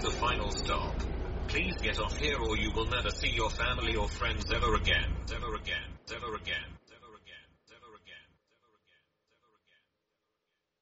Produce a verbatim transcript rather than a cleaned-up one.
the final stop. Please get off here or you will never see your family or friends ever again, ever again, ever again.